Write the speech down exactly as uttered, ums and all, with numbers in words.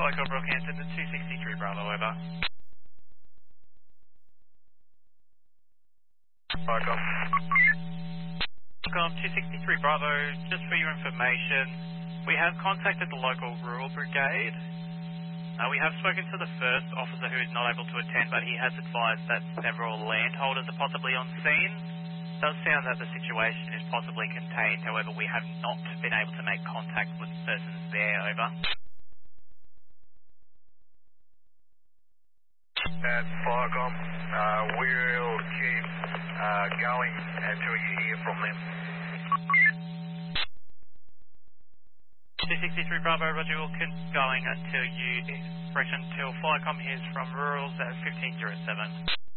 Local Brockhampton to two sixty-three Bravo, over. Welcome. Welcome, two sixty-three Bravo, just for your information, we have contacted the local rural brigade. Uh, we have spoken to the first officer who is not able to attend, but he has advised that several landholders are possibly on scene. It does sound that the situation is possibly contained, however we have not been able to make contact with persons there, over. At Firecom, uh, we'll keep uh, going until you hear from them. two sixty-three Bravo, Roger, we'll keep going until you, correction, until Firecom hears from rurals at fifteen oh seven.